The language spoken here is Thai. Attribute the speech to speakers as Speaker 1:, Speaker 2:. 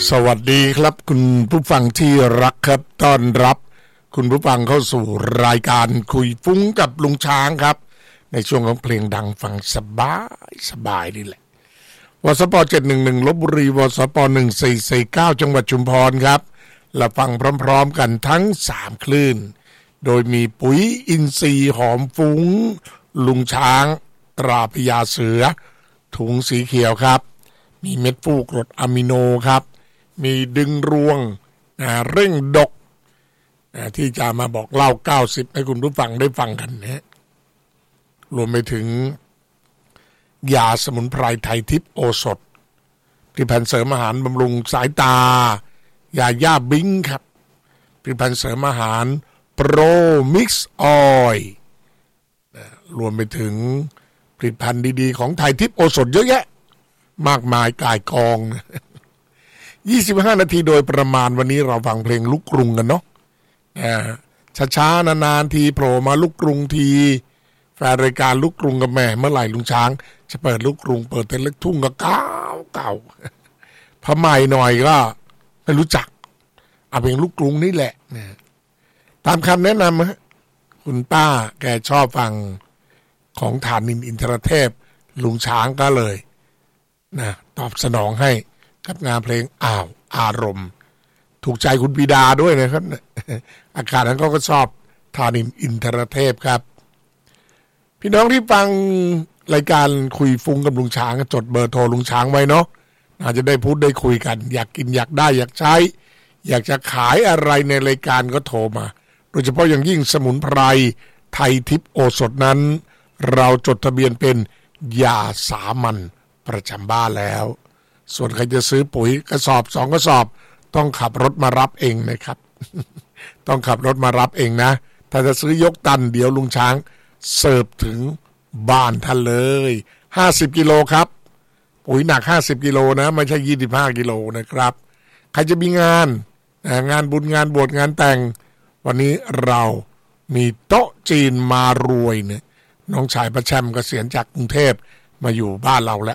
Speaker 1: สวัสดีครับคุณผู้ฟังที่รักครับต้อนรับคุณผู้ฟังเข้าสู่รายการคุยฟุ้งกับลุงช้างครับในช่วงของเพลงดังฟังสบายนี่แหละวสป711ลพบุรีวสป1449จังหวัดชุมพรครับและฟังพร้อมๆกันทั้ง3คลื่นโดยมีปุ๋ยอินทรีย์หอมฟุ้งลุงช้างตราพญาเสือถุงสีเขียวครับมีเม็ดฟูกรดอะมิโนครับมีดึงรวงเร่งดกที่จะมาบอกเล่า90ให้คุณผู้ฟังได้ฟังกันนะรวมไปถึงยาสมุนไพรไทยทิพย์โอสถผลิตภัณฑ์เสริมอาหารบำรุงสายตายาย่าบิงครับผลิตภัณฑ์เสริมอาหารโปรมิกซ์ออยล์รวมไปถึงผลิตภัณฑ์ดีๆของไทยทิพย์โอสถเยอะแยะมากมายก่ายกอง25 นาทีโดยประมาณวันนี้เราฟังเพลงลูกกรุงกันเนาะช้าๆนานๆทีโผล่มาลูกกรุงทีแฟนรายการลูกกรุงกับแม่เมื่อไหร่ลุงช้างจะเปิดลูกกรุงเปิดเต้นเล็กทุ่งก็เก่าพอใหม่หน่อยก็ไม่รู้จักเอาเพลงลูกกรุงนี่แหละตามคำแนะนำคุณป้าแกชอบฟังของฐานินอินทรเทพลุงช้างก็เลยตอบสนองให้กับงานเพลงอารมณ์ถูกใจคุณปิดาด้วยนะครับอากาศนั้นก็ชอบฐานินอินทรเทพครับพี่น้องที่ฟังรายการคุยฟุ้งกับลุงช้างจดเบอร์โทรลุงช้างไว้เนาะอาจจะได้พูดได้คุยกันอยากกินอยากได้อยากใช้อยากจะขายอะไรในรายการก็โทรมาโดยเฉพาะอย่างยิ่งสมุนไพรไทยทิพย์โอสถนั้นเราจดทะเบียนเป็นยาสามัญประจำบ้านแล้วส่วนใครจะซื้อปุ๋ยกระสอบ2กระสอบต้องขับรถมารับเองนะครับ ต้องขับรถมารับเองนะถ้าจะซื้อยกตันเดี๋ยวลุงช้างเสิร์ฟถึงบ้านท่านเลย50 กิโลครับปุ๋ยหนัก50 กิโลนะไม่ใช่25 กิโลนะครับใครจะมีงานบุญงานบวชงานแต่งวันนี้เรามีโต๊ะจีนมารวยเนี่ยน้องชายประแชมเกษียณจากกรุงเทพมาอยู่บ้านเราและ